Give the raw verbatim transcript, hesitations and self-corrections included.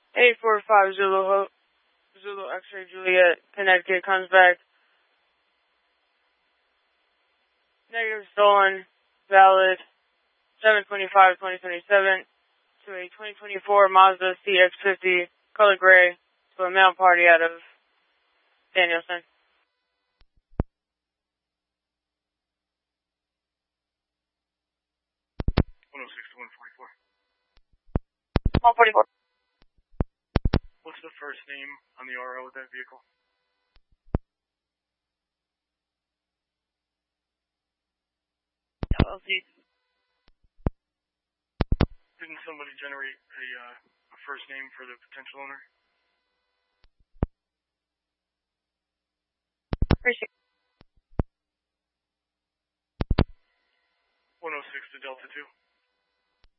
eight four five Zulu Ho Zulu X-ray Juliet, Connecticut comes back. Negative stolen, valid, seven twenty-five twenty twenty-seven to a twenty twenty-four Mazda C X fifty, color gray, to a male party out of Danielson. one oh six to one forty-four. one forty-four. What's the first name on the R O of that vehicle? L L C. Didn't somebody generate a, uh, a first name for the potential owner? Appreciate it. one oh six to Delta two.